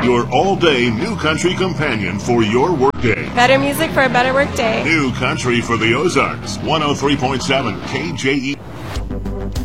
Your all-day new country companion for your workday. Better music for a better workday. New country for the Ozarks. 103.7 KJE.